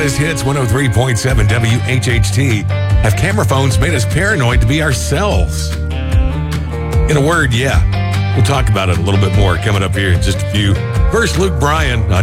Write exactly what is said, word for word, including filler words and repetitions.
Greatest Hits one oh three point seven W H H T. Have camera phones made us paranoid to be ourselves? In a word, yeah. We'll talk about it a little bit more coming up here in just a few. First, Luke Bryan on